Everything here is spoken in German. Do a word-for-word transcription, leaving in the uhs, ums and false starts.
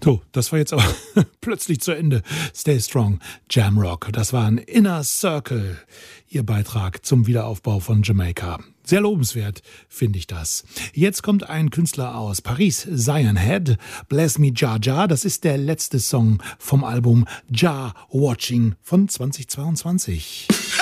So, das war jetzt aber plötzlich zu Ende. Stay Strong, Jamrock. Das war ein Inner Circle, ihr Beitrag zum Wiederaufbau von Jamaika. Sehr lobenswert, finde ich das. Jetzt kommt ein Künstler aus Paris, Zion Head, Bless Me Jah Jah. Das ist der letzte Song vom Album Jah Watching von zwanzig zweiundzwanzig.